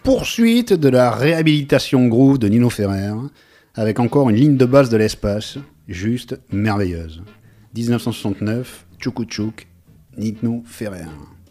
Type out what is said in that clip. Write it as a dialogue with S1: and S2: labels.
S1: poursuite de la réhabilitation groove de Nino Ferrer, avec encore une ligne de basse de l'espace, juste merveilleuse. 1969, Tchouk Tchouk, Nino Ferrer.